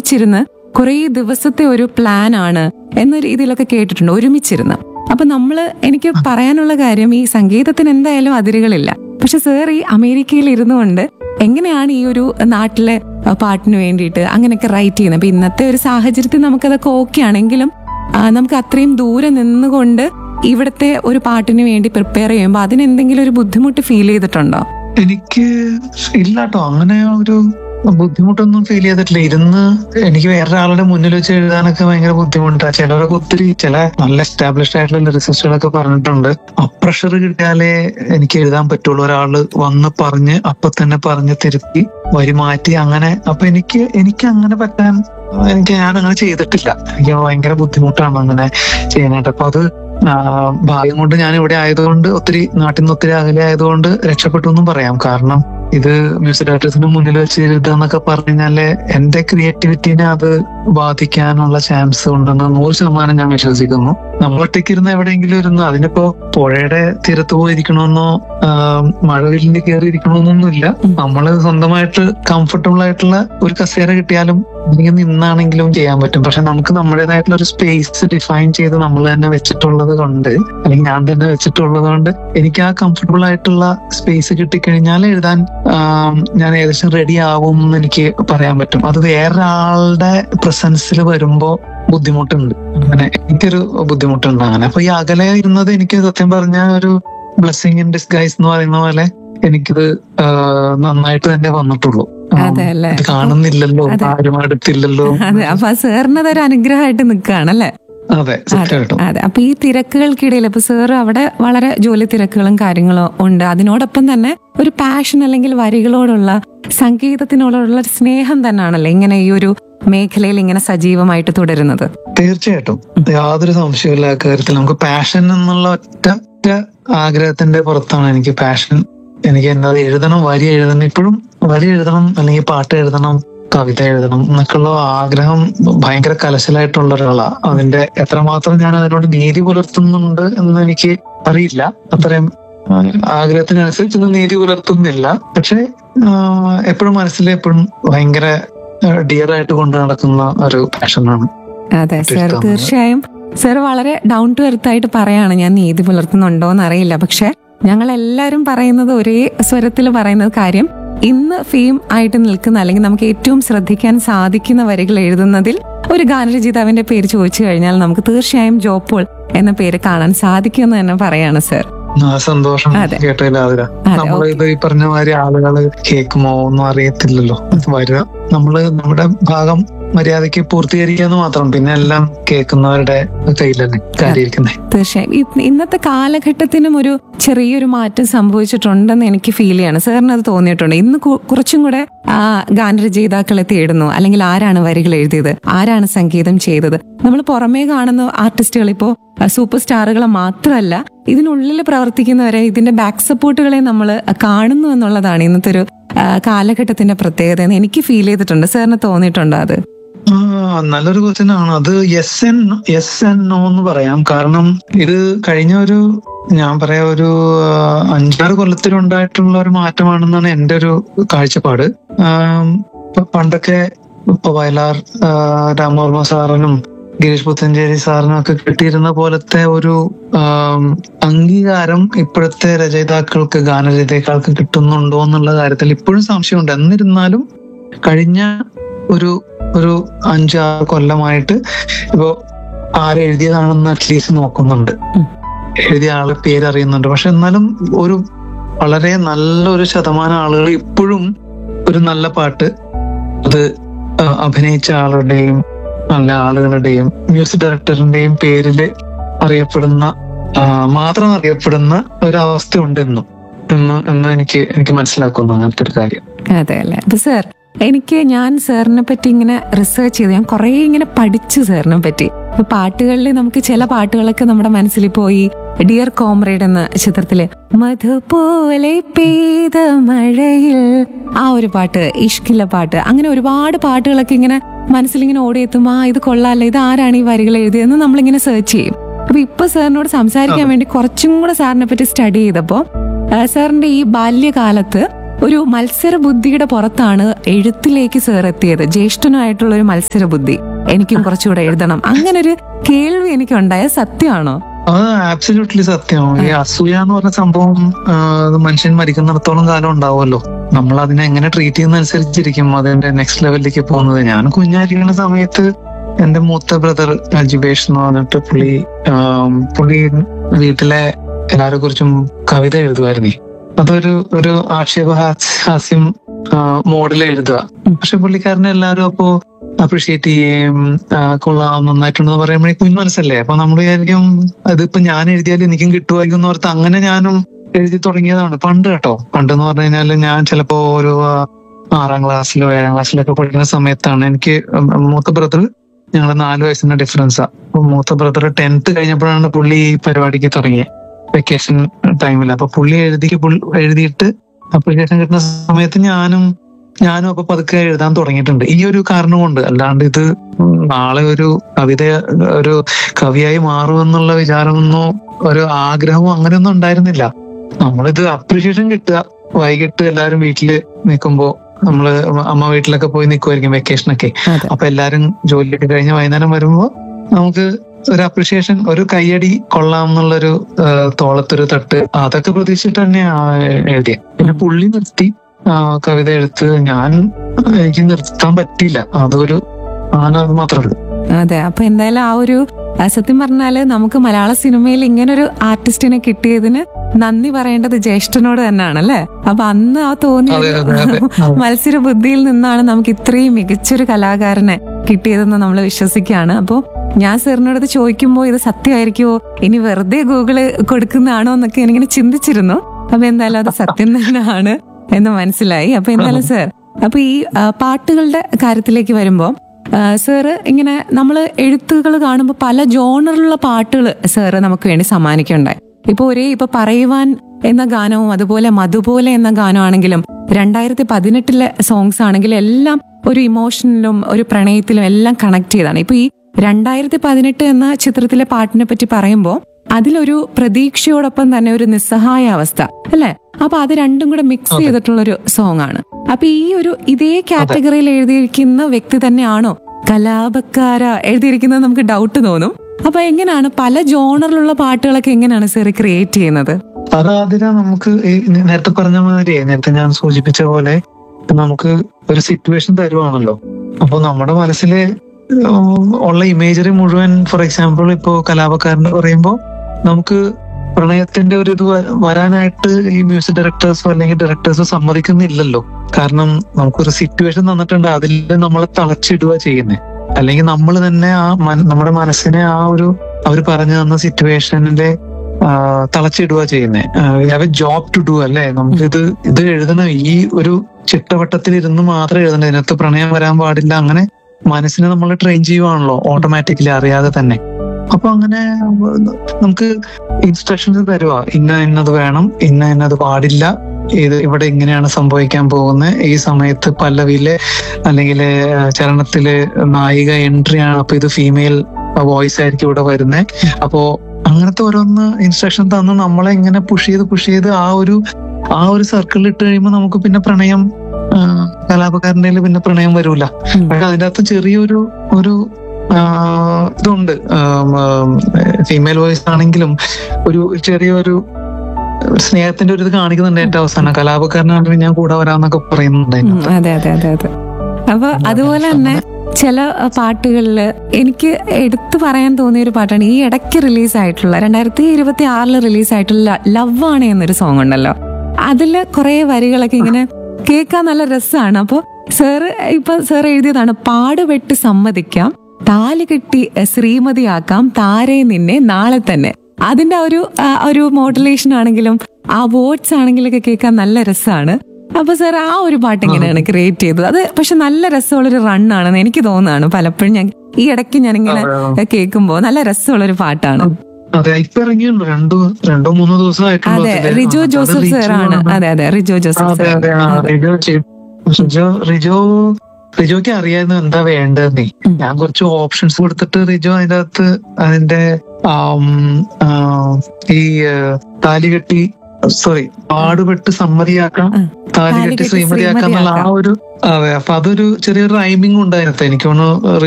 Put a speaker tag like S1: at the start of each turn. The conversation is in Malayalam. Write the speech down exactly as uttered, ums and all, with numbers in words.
S1: ഒരുമിച്ചിരുന്ന് കുറേ ദിവസത്തെ ഒരു പ്ലാൻ ആണ് എന്ന രീതിയിലൊക്കെ കേട്ടിട്ടുണ്ട്, ഒരുമിച്ചിരുന്ന്. അപ്പൊ നമ്മള് എനിക്ക് പറയാനുള്ള കാര്യം, ഈ സംഗീതത്തിന് എന്തായാലും അതിരുകളില്ല. പക്ഷെ സാർ ഈ അമേരിക്കയിൽ ഇരുന്നു കൊണ്ട് എങ്ങനെയാണ് ഈ ഒരു നാട്ടിലെ പാട്ടിന് വേണ്ടിയിട്ട് അങ്ങനെയൊക്കെ റൈറ്റ് ചെയ്യുന്നത്? അപ്പൊ ഇന്നത്തെ ഒരു സാഹചര്യത്തിൽ നമുക്കതൊക്കെ ഓക്കെ ആണെങ്കിലും നമുക്ക് അത്രയും ദൂരെ നിന്നുകൊണ്ട് ഇവിടുത്തെ ഒരു പാട്ടിന് വേണ്ടി പ്രിപ്പയർ ചെയ്യുമ്പോൾ അതിനെന്തെങ്കിലും ഒരു ബുദ്ധിമുട്ട് ഫീൽ ചെയ്തിട്ടുണ്ടോ?
S2: എനിക്ക് ഇല്ലാട്ടോ, അങ്ങനെ ഒരു ബുദ്ധിമുട്ടൊന്നും ഫീൽ ചെയ്തിട്ടില്ല. ഇരുന്ന് എനിക്ക് വേറൊരാളുടെ മുന്നിൽ വെച്ച് എഴുതാനൊക്കെ ഭയങ്കര ബുദ്ധിമുട്ടാണ്. ചിലരൊക്കെ ഒത്തിരി ചില നല്ല എസ്റ്റാബ്ലിഷ്ഡ് ആയിട്ടുള്ള ലിറിസിസ്റ്റുകളൊക്കെ പറഞ്ഞിട്ടുണ്ട്, അപ്രഷർ കിട്ടിയാലേ എനിക്ക് എഴുതാൻ പറ്റുള്ളൂ. ഒരാള് വന്ന് പറഞ്ഞ് അപ്പൊ തന്നെ പറഞ്ഞ് തിരുത്തി വരി മാറ്റി അങ്ങനെ. അപ്പൊ എനിക്ക് എനിക്ക് അങ്ങനെ പറ്റാൻ എനിക്ക് ഞാൻ അങ്ങനെ ചെയ്തിട്ടില്ല. എനിക്ക് ഭയങ്കര ബുദ്ധിമുട്ടാണ് അങ്ങനെ ചെയ്യാനായിട്ട്. അപ്പൊ അത് ഭാഗ്യം കൊണ്ട് ഞാൻ ഇവിടെ ആയതുകൊണ്ട്, ഒത്തിരി നാട്ടിൽ നിന്ന് ഒത്തിരി അകലെ ആയതുകൊണ്ട് രക്ഷപ്പെട്ടു എന്നും പറയാം. കാരണം ഇത് മ്യൂസിക് ഡയറക്ടേഴ്സിന് മുന്നിൽ വെച്ച് എഴുതാന്നൊക്കെ പറഞ്ഞു കഴിഞ്ഞാല് എന്റെ ക്രിയേറ്റിവിറ്റിനെ അത് ബാധിക്കാനുള്ള ചാൻസ് ഉണ്ടെന്ന് നൂറ് ശതമാനം ഞാൻ വിശ്വസിക്കുന്നു. നമ്മൾ ഒറ്റയ്ക്കിരുന്ന് എവിടെയെങ്കിലും ഇരുന്ന്, അതിനിപ്പോ പുഴയുടെ തീരത്ത് പോയിരിക്കണമെന്നോ മഴവില്ലിന്റെ കയറി ഇരിക്കണമെന്നൊന്നുമില്ല. നമ്മള് സ്വന്തമായിട്ട് കംഫർട്ടബിൾ ആയിട്ടുള്ള ഒരു കസേര കിട്ടിയാലും അല്ലെങ്കിൽ നിന്നാണെങ്കിലും ചെയ്യാൻ പറ്റും. പക്ഷെ നമുക്ക് നമ്മുടേതായിട്ടുള്ള ഒരു സ്പേസ് ഡിഫൈൻ ചെയ്ത് നമ്മൾ തന്നെ വെച്ചിട്ടുള്ളത് കൊണ്ട്, അല്ലെങ്കിൽ ഞാൻ തന്നെ വെച്ചിട്ടുള്ളത് കൊണ്ട് എനിക്ക് ആ കംഫർട്ടബിൾ ആയിട്ടുള്ള സ്പേസ് കിട്ടിക്കഴിഞ്ഞാൽ എഴുതാൻ ഞാൻ ഏകദേശം റെഡി ആവും എന്ന് എനിക്ക് പറയാൻ പറ്റും. അത് വേറൊരാളുടെ പ്രസൻസിൽ വരുമ്പോ ബുദ്ധിമുട്ടുണ്ട്. അങ്ങനെ എനിക്കൊരു ബുദ്ധിമുട്ടുണ്ട് അങ്ങനെ. അപ്പൊ ഈ അകലെ ഇരുന്നത് എനിക്ക് സത്യം പറഞ്ഞ ഒരു ബ്ലെസ്സിങ് ഇൻ ഡിസ്ഗൈസ് എന്ന് പറയുന്ന പോലെ എനിക്കിത് നന്നായിട്ട് തന്നെ വന്നിട്ടുള്ളൂ. കാണുന്നില്ലല്ലോ, ആരും അടുത്തില്ലല്ലോ.
S1: അതെ, അപ്പൊ സാറിനത് ഒരു അനുഗ്രഹമായിട്ട് നിൽക്കുകയാണല്ലേ?
S2: അതെ,
S1: അതെ. അപ്പൊ ഈ തിരക്കുകൾക്കിടയിൽ ഇപ്പൊ സാറ് അവിടെ വളരെ ജോലി തിരക്കുകളും കാര്യങ്ങളും ഉണ്ട്, അതിനോടൊപ്പം തന്നെ ഒരു പാഷൻ അല്ലെങ്കിൽ വരികളോടുള്ള സംഗീതത്തിനോടുള്ള സ്നേഹം തന്നെയാണല്ലേ ഇങ്ങനെ ഈ ഒരു മേഖലയിൽ ഇങ്ങനെ സജീവമായിട്ട് തുടരുന്നത്?
S2: തീർച്ചയായിട്ടും, യാതൊരു സംശയമില്ല കാര്യത്തിൽ. നമുക്ക് പാഷൻ എന്നുള്ള ഒറ്റ ഒറ്റ ആഗ്രഹത്തിന്റെ പുറത്താണ് എനിക്ക് പാഷൻ. എനിക്ക് എന്നത് എഴുതണം, വരി എഴുതണം, ഇപ്പോഴും വരി എഴുതണം, അല്ലെങ്കിൽ പാട്ട് എഴുതണം, കവിത എഴുതണം എന്നൊക്കെയുള്ള ആഗ്രഹം ഭയങ്കര കലശലായിട്ടുള്ള ഒരാളാണ്. അതിന്റെ എത്രമാത്രം ഞാൻ അതിനോട് നീതി പുലർത്തുന്നുണ്ട് എന്ന് എനിക്ക് അറിയില്ല. അത്രയും ആഗ്രഹത്തിനനുസരിച്ച് നീതി പുലർത്തുന്നില്ല. പക്ഷെ എപ്പോഴും മനസ്സിൽ എപ്പോഴും ഭയങ്കര ഡിയർ ആയിട്ട് കൊണ്ട് നടക്കുന്ന ഒരു പാഷനാണ്.
S1: അതെ സർ, തീർച്ചയായും സർ വളരെ ഡൗൺ ടു എർത്ത് ആയിട്ട് പറയാണ്, ഞാൻ നീതി പുലർത്തുന്നുണ്ടോ എന്ന് അറിയില്ല. പക്ഷെ ഞങ്ങൾ എല്ലാവരും പറയുന്നത് ഒരേ സ്വരത്തിൽ പറയുന്നത് കാര്യം, ഇന്ന് ഫെയിം ആയിട്ട് നിൽക്കുന്ന അല്ലെങ്കിൽ നമുക്ക് ഏറ്റവും ശ്രദ്ധിക്കാൻ സാധിക്കുന്ന വരികൾ എഴുതുന്നതിൽ ഒരു ഗാനരചയിതാവിന്റെ പേര് ചോദിച്ചു കഴിഞ്ഞാൽ നമുക്ക് തീർച്ചയായും ജോ പോൾ എന്ന പേര് കാണാൻ സാധിക്കുമെന്ന് തന്നെ പറയാണ് സർ.
S2: സന്തോഷം കേട്ടില്ല. നമ്മളിത് ഈ പറഞ്ഞ മാതിരി ആളുകള് കേൾക്കുമോ ഒന്നും അറിയത്തില്ലല്ലോ. വരിക നമ്മള് നമ്മുടെ ഭാഗം മര്യാദയ്ക്ക് പൂർത്തീകരിക്കാന്ന് മാത്രം, പിന്നെ എല്ലാം കേൾക്കുന്നവരുടെ കയ്യിലല്ലേ കാര്യമായിരിക്കുന്നത്.
S1: തീർച്ചയായും ഇന്നത്തെ കാലഘട്ടത്തിനും ഒരു ചെറിയൊരു മാറ്റം സംഭവിച്ചിട്ടുണ്ടെന്ന് എനിക്ക് ഫീൽ ചെയ്യാണ്. സാറിന് അത് തോന്നിയിട്ടുണ്ട്? ഇന്ന് കുറച്ചും കൂടെ ആ ഗാനരചയിതാക്കളെ തേടുന്നു, അല്ലെങ്കിൽ ആരാണ് വരികൾ എഴുതിയത്, ആരാണ് സംഗീതം ചെയ്തത്. നമ്മൾ പുറമേ കാണുന്ന ആർട്ടിസ്റ്റുകൾ ഇപ്പോ സൂപ്പർ സ്റ്റാറുകളെ മാത്രമല്ല, ഇതിനുള്ളിൽ പ്രവർത്തിക്കുന്നവരെ, ഇതിന്റെ ബാക്ക് സപ്പോർട്ടുകളെ നമ്മൾ കാണുന്നു എന്നുള്ളതാണ് ഇന്നത്തെ ഒരു കാലഘട്ടത്തിന്റെ പ്രത്യേകത എന്ന് എനിക്ക് ഫീൽ ചെയ്തിട്ടുണ്ട്. സാറിന് തോന്നിയിട്ടുണ്ടോ അത്?
S2: നല്ലൊരു ക്വസ്റ്റ്യൻ ആണ് അത്. Yes and yes and no എന്ന് പറയാം. കാരണം ഇത് കഴിഞ്ഞ ഒരു ഞാൻ പറയാ ഒരു അഞ്ചാറ് കൊല്ലത്തിലുണ്ടായിട്ടുള്ള ഒരു മാറ്റമാണെന്നാണ് എന്റെ ഒരു കാഴ്ചപ്പാട്. പണ്ടൊക്കെ ഇപ്പൊ വയലാർ രാമവർമ്മ സാറിനും ഗിരീഷ് പുത്തഞ്ചേരി സാറിനും ഒക്കെ കിട്ടിയിരുന്ന പോലത്തെ ഒരു അംഗീകാരം ഇപ്പോഴത്തെ രചയിതാക്കൾക്ക്, ഗാനരചയിതാക്കൾക്ക് കിട്ടുന്നുണ്ടോ എന്നുള്ള കാര്യത്തിൽ ഇപ്പോഴും സംശയമുണ്ട്. എന്നിരുന്നാലും കഴിഞ്ഞ ഒരു ഒരു അഞ്ചാറ് കൊല്ലമായിട്ട് ഇപ്പോ ആരെഴുതിയതാണെന്ന് അറ്റ്ലീസ്റ്റ് നോക്കുന്നുണ്ട്, എഴുതിയ ആളെ പേരറിയുന്നുണ്ട്. പക്ഷെ എന്നാലും ഒരു വളരെ നല്ലൊരു ശതമാനം ആളുകൾ ഇപ്പോഴും ഒരു നല്ല പാട്ട് അത് അഭിനയിച്ച ആളുടെയും നല്ല ആളുകളുടെയും മ്യൂസിക് ഡയറക്ടറിന്റെയും പേരില് അറിയപ്പെടുന്ന മാത്രം അറിയപ്പെടുന്ന ഒരവസ്ഥ ഉണ്ടെന്നും എന്ന് എന്ന് എനിക്ക് എനിക്ക് മനസ്സിലാക്കുന്നു അങ്ങനത്തെ ഒരു കാര്യം.
S1: അതെ അല്ലേ? അപ്പൊ സാർ, എനിക്ക് ഞാൻ സാറിനെ പറ്റി ഇങ്ങനെ റിസർച്ച് ചെയ്ത് ഞാൻ കുറെ ഇങ്ങനെ പഠിച്ചു സാറിനെ പറ്റി. ഇപ്പൊ പാട്ടുകളിൽ നമുക്ക് ചില പാട്ടുകളൊക്കെ നമ്മുടെ മനസ്സിൽ പോയി. ഡിയർ കോമ്രേഡ് എന്ന ചിത്രത്തില് മധുപോലെ പെയ്ത മഴയിൽ ആ ഒരു പാട്ട്, ഇഷ്കില്ല പാട്ട്, അങ്ങനെ ഒരുപാട് പാട്ടുകളൊക്കെ ഇങ്ങനെ മനസ്സിലിങ്ങനെ ഓടിയെത്തും. ആ ഇത് കൊള്ളാല്ലേ, ഇത് ആരാണ് ഈ വരികൾ എഴുതിയതെന്ന് നമ്മളിങ്ങനെ സെർച്ച് ചെയ്യും. അപ്പൊ ഇപ്പൊ സാറിനോട് സംസാരിക്കാൻ വേണ്ടി കുറച്ചും കൂടെ സാറിനെ പറ്റി സ്റ്റഡി ചെയ്തപ്പോ സാറിന്റെ ഈ ബാല്യകാലത്ത് ഒരു മത്സര ബുദ്ധിയുടെ പുറത്താണ് എഴുത്തിലേക്ക് സാർ എത്തിയത്. ജ്യേഷ്ഠനായിട്ടുള്ള ഒരു മത്സര ബുദ്ധി, എനിക്കും കുറച്ചുകൂടെ എഴുതണം, അങ്ങനൊരു കേൾവി എനിക്കുണ്ടായ സത്യമാണോ?
S2: അത് ആബ്സല്യൂട്ട്ലി സത്യമാണ്. ഈ അസൂയ എന്ന് പറഞ്ഞ സംഭവം ആ, അത് മനുഷ്യൻ മരിക്കുന്നിടത്തോളം കാലം ഉണ്ടാവുമല്ലോ. നമ്മൾ അതിനെ എങ്ങനെ ട്രീറ്റ് ചെയ്യുന്നതനുസരിച്ചിരിക്കും അതിന്റെ നെക്സ്റ്റ് ലെവലിലേക്ക് പോകുന്നത്. ഞാൻ കുഞ്ഞായിരിക്കുന്ന സമയത്ത് എന്റെ മൂത്ത ബ്രദർ ജിബേഷ് എന്ന് പറഞ്ഞിട്ട് പുള്ളി ആ, പുള്ളി വീട്ടിലെ എല്ലാരെ കുറിച്ചും കവിത എഴുതുമായിരുന്നേ. അതൊരു ഒരു ആക്ഷേപ ഹാസ്യം മോഡൽ എഴുതുക. പക്ഷെ പുള്ളിക്കാരനെ എല്ലാരും അപ്പോ അപ്രീഷിയേറ്റ് ചെയ്യുകയും ആ, കൊള്ളാം നന്നായിട്ടുണ്ടെന്ന് പറയുമ്പോഴേ കുഞ്ഞു മനസ്സല്ലേ, അപ്പൊ നമ്മൾ വിചാരിക്കും അതിപ്പോ ഞാൻ എഴുതിയാലും എനിക്കും കിട്ടുമായിരിക്കും എന്ന് ഓർത്ത് അങ്ങനെ ഞാനും എഴുതി തുടങ്ങിയതാണ് പണ്ട് കേട്ടോ. പണ്ടെന്ന് പറഞ്ഞു കഴിഞ്ഞാല് ഞാൻ ചിലപ്പോ ഒരു ആ, ആറാം ക്ലാസ്സിലോ ഏഴാം ക്ലാസ്സിലൊക്കെ പഠിക്കുന്ന സമയത്താണ് എനിക്ക് മൂത്ത ബ്രദർ, ഞങ്ങൾ നാല് വയസ്സിന്റെ ഡിഫറൻസാ. അപ്പൊ മൂത്ത ബ്രദർ ടെൻത്ത് കഴിഞ്ഞപ്പോഴാണ് പുള്ളി ഈ പരിപാടിക്ക് തുടങ്ങിയത്, വെക്കേഷൻ ടൈമിൽ. അപ്പൊ പുള്ളി എഴുതി എഴുതിയിട്ട് അപ്ലിക്കേഷൻ കിട്ടുന്ന സമയത്ത് ഞാനും ഞാനും അപ്പൊ പതുക്കെ എഴുതാൻ തുടങ്ങിയിട്ടുണ്ട്. ഈ ഒരു കാരണം കൊണ്ട്, അല്ലാണ്ട് ഇത് നാളെ ഒരു കവിത ഒരു കവിയായി മാറുമെന്നുള്ള വിചാരമൊന്നോ ഒരു ആഗ്രഹമോ അങ്ങനെയൊന്നും ഉണ്ടായിരുന്നില്ല. നമ്മളിത് അപ്രിഷിയേഷൻ കിട്ടുക, വൈകിട്ട് എല്ലാരും വീട്ടില് നിൽക്കുമ്പോ നമ്മള് അമ്മ വീട്ടിലൊക്കെ പോയി നിൽക്കുമായിരിക്കും വെക്കേഷനൊക്കെ. അപ്പൊ എല്ലാരും ജോലിയൊക്കെ കഴിഞ്ഞ് വൈകുന്നേരം വരുമ്പോ നമുക്ക് ഒരു അപ്രിഷിയേഷൻ, ഒരു കയ്യടി കൊള്ളാം എന്നുള്ളൊരു തോളത്തൊരു തട്ട്, അതൊക്കെ പ്രതീക്ഷിച്ചിട്ട് തന്നെയാണ് എഴുതിയത്. പിന്നെ പുള്ളി നിർത്തി കവിത എഴുത്ത്. ഞാൻ എനിക്ക് നിർത്താൻ പറ്റിയില്ല, അതൊരു ആനത് മാത്രമേ ഉള്ളൂ.
S1: അതെ, അപ്പൊ എന്തായാലും ആ ഒരു സത്യം പറഞ്ഞാല് നമുക്ക് മലയാള സിനിമയിൽ ഇങ്ങനൊരു ആർട്ടിസ്റ്റിനെ കിട്ടിയതിന് നന്ദി പറയേണ്ടത് ജ്യേഷ്ഠനോട് തന്നെയാണ് അല്ലേ. അപ്പൊ അന്ന് ആ തോന്നിയ മത്സര ബുദ്ധിയിൽ നിന്നാണ് നമുക്ക് ഇത്രയും മികച്ചൊരു കലാകാരനെ കിട്ടിയതെന്ന് നമ്മൾ വിശ്വസിക്കുകയാണ്. അപ്പോ ഞാൻ സാറിനോട് ചോദിക്കുമ്പോൾ ഇത് സത്യമായിരിക്കുമോ, ഇനി വെറുതെ ഗൂഗിള് കൊടുക്കുന്നതാണോ എന്നൊക്കെ എനിക്കിങ്ങനെ ചിന്തിച്ചിരുന്നു. അപ്പൊ എന്തായാലും അത് സത്യം തന്നെയാണ് എന്ന് മനസ്സിലായി. അപ്പൊ എന്തായാലും സാർ, അപ്പൊ ഈ പാട്ടുകളുടെ കാര്യത്തിലേക്ക് വരുമ്പോ സാറ് ഇങ്ങനെ നമ്മള് എഴുത്തുകൾ കാണുമ്പോൾ പല ജോണറിലുള്ള പാട്ടുകൾ സാറ് നമുക്ക് വേണ്ടി സമ്മാനിക്കുകയുണ്ടായി. ഇപ്പൊ ഒരേ ഇപ്പൊ പറയുവാൻ എന്ന ഗാനവും അതുപോലെ മധുപോലെ എന്ന ഗാനമാണെങ്കിലും രണ്ടായിരത്തി പതിനെട്ടിലെ സോങ്സ് ആണെങ്കിലും എല്ലാം ഒരു ഇമോഷനിലും ഒരു പ്രണയത്തിലും എല്ലാം കണക്ട് ചെയ്താണ്. ഇപ്പൊ ഈ രണ്ടായിരത്തി പതിനെട്ട് എന്ന ചിത്രത്തിലെ പാട്ടിനെ പറ്റി പറയുമ്പോൾ അതിലൊരു പ്രതീക്ഷയോടൊപ്പം തന്നെ ഒരു നിസ്സഹായ അവസ്ഥ അല്ലെ. അപ്പൊ അത് രണ്ടും കൂടെ മിക്സ് ചെയ്തിട്ടുള്ള ഒരു സോങ് ആണ്. അപ്പൊ ഈ ഒരു ഇതേ കാറ്റഗറിയിൽ എഴുതിയിരിക്കുന്ന വ്യക്തി തന്നെയാണോ കലാപക്കാര എഴുതിയിരിക്കുന്നത് നമുക്ക് ഡൗട്ട് തോന്നും. അപ്പൊ എങ്ങനെയാണ് പല ജോണറിലുള്ള പാട്ടുകളൊക്കെ എങ്ങനെയാണ് സാർ ക്രിയേറ്റ് ചെയ്യുന്നത്?
S2: അതാതിര നമുക്ക് നേരത്തെ പറഞ്ഞ മാതിരി, നേരത്തെ ഞാൻ സൂചിപ്പിച്ച പോലെ നമുക്ക് ഒരു സിറ്റുവേഷൻ തരുവാണല്ലോ. അപ്പൊ നമ്മുടെ മനസ്സില് ഉള്ള ഇമേജറി മുഴുവൻ, ഫോർ എക്സാമ്പിൾ ഇപ്പോ കലാപക്കാരന് പറയുമ്പോൾ നമുക്ക് പ്രണയത്തിന്റെ ഒരു ഇത് വരാനായിട്ട് ഈ മ്യൂസിക് ഡയറക്ടേഴ്സോ അല്ലെങ്കിൽ ഡയറക്ടേഴ്സോ സമ്മതിക്കുന്നില്ലല്ലോ. കാരണം നമുക്കൊരു സിറ്റുവേഷൻ തന്നിട്ടുണ്ട്, അതിൽ നമ്മളെ തളച്ചിടുക ചെയ്യുന്നത്. അല്ലെങ്കിൽ നമ്മൾ തന്നെ ആ നമ്മുടെ മനസ്സിനെ ആ ഒരു അവർ പറഞ്ഞു തന്ന സിറ്റുവേഷനിലെ തളച്ചിടുക ചെയ്യുന്നത്. Have A job to do അല്ലേ. നമുക്ക് ഇത് ഇത് എഴുതണം, ഈ ഒരു ചിട്ടവട്ടത്തിൽ ഇരുന്ന് മാത്രം എഴുതണം, ഇതിനകത്ത് പ്രണയം വരാൻ പാടില്ല. അങ്ങനെ മനസ്സിനെ നമ്മൾ ട്രെയിൻ ചെയ്യുവാണല്ലോ ഓട്ടോമാറ്റിക്കലി അറിയാതെ തന്നെ. അപ്പൊ അങ്ങനെ നമുക്ക് ഇൻസ്ട്രക്ഷൻസ് തരുക, ഇന്ന ഇന്നത് വേണം, ഇന്ന ഇന്നത് പാടില്ല, ഇത് ഇവിടെ ഇങ്ങനെയാണ് സംഭവിക്കാൻ പോകുന്നത്, ഈ സമയത്ത് പല്ലവിയിലെ അല്ലെങ്കിൽ ചരണത്തില് നായിക എൻട്രി ആണ്, അപ്പൊ ഇത് ഫീമെയിൽ വോയിസ് ആയിരിക്കും ഇവിടെ വരുന്നത്. അപ്പോ അങ്ങനത്തെ ഓരോന്ന് ഇൻസ്ട്രക്ഷൻ തന്ന് നമ്മളെ ഇങ്ങനെ പുഷ് ചെയ്ത് പുഷ് ചെയ്ത് ആ ഒരു ആ ഒരു സർക്കിളിൽ ഇട്ട് കഴിയുമ്പോൾ നമുക്ക് പിന്നെ പ്രണയം, കലാപക്കാരന്റെ പിന്നെ പ്രണയം വരൂല. പക്ഷെ അതിൻ്റെ അകത്ത് ചെറിയൊരു ഒരു ഇതുണ്ട്, ഫീമെയിൽ വോയിസ് ആണെങ്കിലും ഒരു ചെറിയൊരു സ്നേഹത്തിന്റെ ഒരു ഇത് കാണിക്കുന്നുണ്ട് ഏറ്റവും അവസാനം. കലാപക്കാരനാണെങ്കിൽ ഞാൻ കൂടെ വരാന്നൊക്കെ പറയുന്നുണ്ടായിരുന്നു.
S1: അതെ അതെ അതെ അതെ. അപ്പൊ അതുപോലെ തന്നെ ചില പാട്ടുകളില് എനിക്ക് എടുത്തു പറയാൻ തോന്നിയ ഒരു പാട്ടാണ് ഈ ഇടയ്ക്ക് റിലീസായിട്ടുള്ള രണ്ടായിരത്തി ഇരുപത്തി ആറില് റിലീസായിട്ടുള്ള ലവ് ആണ് എന്നൊരു സോങ് ഉണ്ടല്ലോ. അതില് കുറെ വരികളൊക്കെ ഇങ്ങനെ കേൾക്കാൻ നല്ല രസമാണ്. അപ്പൊ സാറ് ഇപ്പൊ സാർ എഴുതിയതാണ്, പാടുപെട്ട് സമ്മതിക്കാം, താലി കെട്ടി ശ്രീമതിയാക്കാം, താരേ നിന്നെ നാളെ തന്നെ. അതിന്റെ ഒരു ഒരു മോഡുലേഷൻ ആണെങ്കിലും ആ വേർഡ്സ് ആണെങ്കിലൊക്കെ കേൾക്കാൻ നല്ല രസമാണ്. അപ്പൊ സാർ ആ ഒരു പാട്ട് എങ്ങനെയാണ് ക്രിയേറ്റ് ചെയ്തത്? അത് പക്ഷെ നല്ല രസമുള്ളൊരു റണ്ണാണെന്ന് എനിക്ക് തോന്നുന്നതാണ്. പലപ്പോഴും ഞാൻ ഈ ഇടയ്ക്ക് ഞാൻ ഇങ്ങനെ കേൾക്കുമ്പോ നല്ല രസമുള്ളൊരു പാട്ടാണ്.
S2: അതെ, ഇപ്പൊ ഇറങ്ങിയുള്ളൂ രണ്ടു രണ്ടോ മൂന്നോ ദിവസമായിട്ടുള്ളൂ.
S1: അതെ, റിജോ ജോസഫ് സാറാണ്. അതെ അതെ റിജോ ജോസഫ് സാർ.
S2: റിജോ റിജോ റിജോയ്ക്ക് അറിയായിരുന്നു എന്താ വേണ്ടതെന്നേ. ഞാൻ കുറച്ച് ഓപ്ഷൻസ് കൊടുത്തിട്ട് റിജോ അതിന്റെ അകത്ത് അതിന്റെ ഈ താലി കെട്ടി സോറി പാടുപെട്ട് സമ്മതിയാക്കാം
S1: ആ.
S2: താലി കെട്ടി
S1: താലികെട്ടി
S2: ശ്രീമതിയാക്കാം എന്നുള്ള ആ
S1: ശ്രീമതിയാക്കാം.
S2: ഒരു അതെ അപ്പൊ അതൊരു ചെറിയൊരു റൈമിംഗ് ഉണ്ടായിരുന്നു എനിക്ക് തോന്നുന്നു